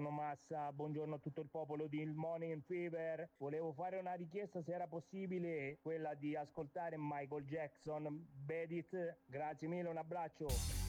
buongiorno Massa, buongiorno a tutto il popolo di Il Morning Fever. Volevo fare una richiesta, se era possibile, quella di ascoltare Michael Jackson, Beat It. Grazie mille, un abbraccio.